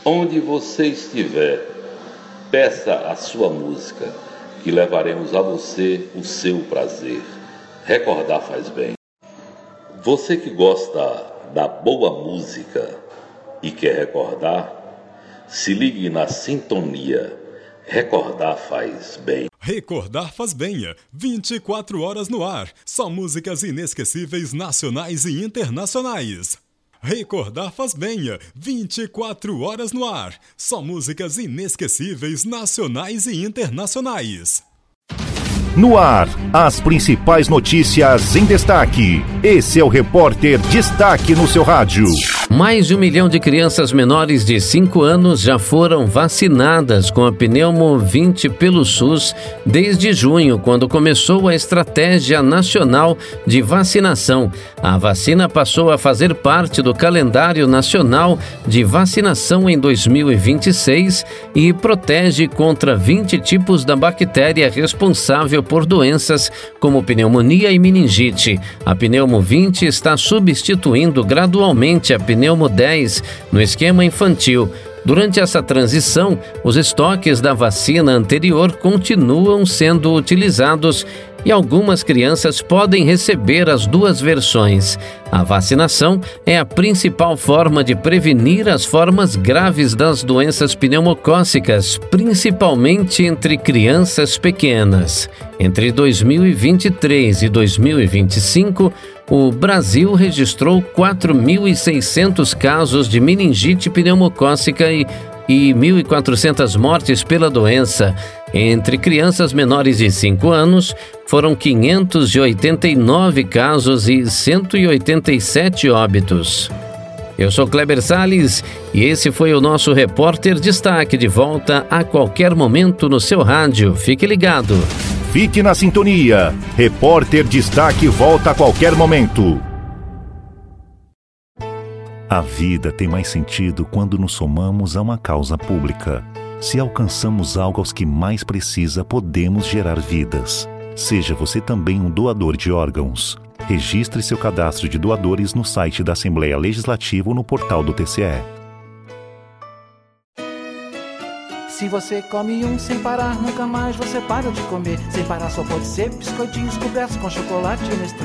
Onde você estiver, peça a sua música, que levaremos a você o seu prazer. Recordar faz bem. Você que gosta da boa música e quer recordar, se ligue na sintonia. Recordar faz bem. Recordar faz bem. 24 horas no ar. Só músicas inesquecíveis nacionais e internacionais. Recordar faz bem. 24 horas no ar. Só músicas inesquecíveis nacionais e internacionais. No ar, as principais notícias em destaque. Esse é o Repórter Destaque no seu rádio. Mais de 1 milhão de crianças menores de 5 anos já foram vacinadas com a Pneumo 20 pelo SUS desde junho, quando começou a Estratégia Nacional de Vacinação. A vacina passou a fazer parte do calendário nacional de vacinação em 2026 e protege contra 20 tipos da bactéria responsável por doenças como pneumonia e meningite. A Pneumo 20 está substituindo gradualmente a Pneumo 10 no esquema infantil. Durante essa transição, os estoques da vacina anterior continuam sendo utilizados e algumas crianças podem receber as duas versões. A vacinação é a principal forma de prevenir as formas graves das doenças pneumocócicas, principalmente entre crianças pequenas. Entre 2023 e 2025, o Brasil registrou 4.600 casos de meningite pneumocócica e 1.400 mortes pela doença. Entre crianças menores de 5 anos, foram 589 casos e 187 óbitos. Eu sou Kleber Salles e esse foi o nosso Repórter Destaque, de volta a qualquer momento no seu rádio. Fique ligado. Fique na sintonia. Repórter Destaque volta a qualquer momento. A vida tem mais sentido quando nos somamos a uma causa pública. Se alcançamos algo aos que mais precisa, podemos gerar vidas. Seja você também um doador de órgãos. Registre seu cadastro de doadores no site da Assembleia Legislativa ou no portal do TCE. Se você come um sem parar, nunca mais você para de comer. Sem parar só pode ser biscoitinhos cobertos com chocolate Nestlé.